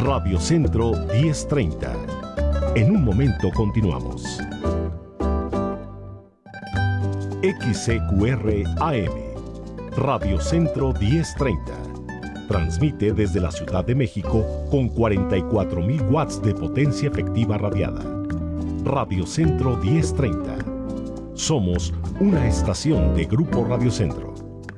Radio Centro 1030. En un momento continuamos. XCQR AM, Radio Centro 1030. Transmite desde la Ciudad de México con 44,000 watts de potencia efectiva radiada. Radio Centro 1030. Somos una estación de Grupo Radio Centro.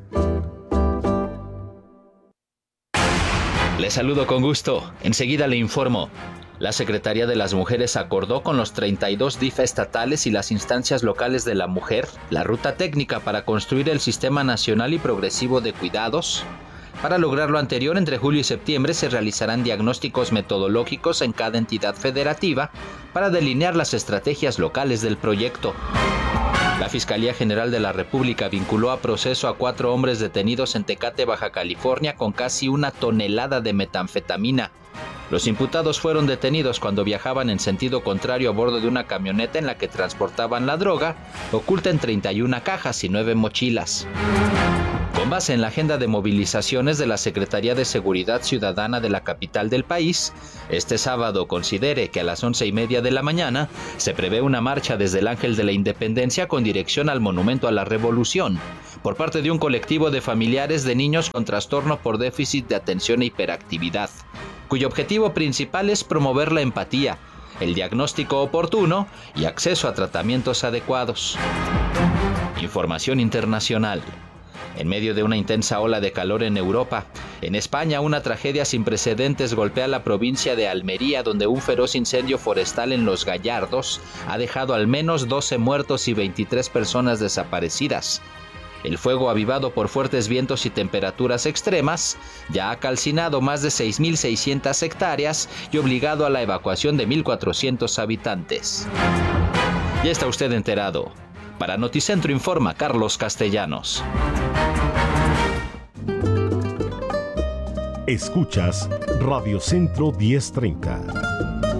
Les saludo con gusto. Enseguida le informo. La Secretaría de las Mujeres acordó con los 32 DIF estatales y las instancias locales de la mujer la ruta técnica para construir el Sistema Nacional y Progresivo de Cuidados. Para lograr lo anterior, entre julio y septiembre se realizarán diagnósticos metodológicos en cada entidad federativa para delinear las estrategias locales del proyecto. La Fiscalía General de la República vinculó a proceso a 4 hombres detenidos en Tecate, Baja California, con casi 1 tonelada de metanfetamina. Los imputados fueron detenidos cuando viajaban en sentido contrario a bordo de una camioneta en la que transportaban la droga, oculta en 31 cajas y 9 mochilas. Con base en la agenda de movilizaciones de la Secretaría de Seguridad Ciudadana de la capital del país, este sábado considere que a las 11:30 de la mañana se prevé una marcha desde el Ángel de la Independencia con dirección al Monumento a la Revolución, por parte de un colectivo de familiares de niños con trastorno por déficit de atención e hiperactividad, cuyo objetivo principal es promover la empatía, el diagnóstico oportuno y acceso a tratamientos adecuados. Información internacional. En medio de una intensa ola de calor en Europa, en España una tragedia sin precedentes golpea la provincia de Almería, donde un feroz incendio forestal en Los Gallardos ha dejado al menos 12 muertos y 23 personas desaparecidas. El fuego, avivado por fuertes vientos y temperaturas extremas, ya ha calcinado más de 6.600 hectáreas y obligado a la evacuación de 1.400 habitantes. Ya está usted enterado. Para Noticentro informa Carlos Castellanos. Escuchas Radio Centro 1030.